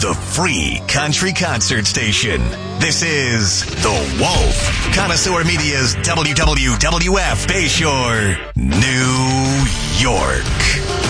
the free country concert station. This is The Wolf. Connoisseur Media's WWWF Bayshore, New York.